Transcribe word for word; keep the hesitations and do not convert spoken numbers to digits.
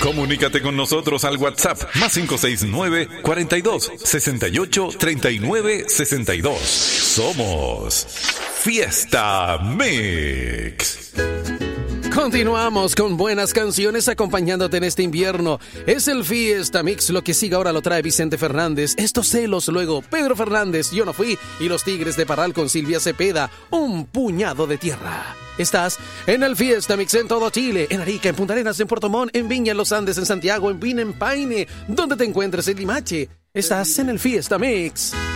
Comunícate con nosotros al WhatsApp más cinco seis nueve, cuarenta y dos, sesenta y ocho, treinta y nueve, sesenta y dos. Somos Fiesta Mix. Continuamos con buenas canciones acompañándote en este invierno. Es el Fiesta Mix, lo que sigue ahora lo trae Vicente Fernández. Estos celos, luego Pedro Fernández, Yo no fui, y Los Tigres de Parral con Silvia Cepeda, Un puñado de tierra. Estás en el Fiesta Mix en todo Chile, en Arica, en Punta Arenas, en Puerto Montt, en Viña, en Los Andes, en Santiago, en Vina, en Paine, donde te encuentres en Limache. Estás en el Fiesta Mix.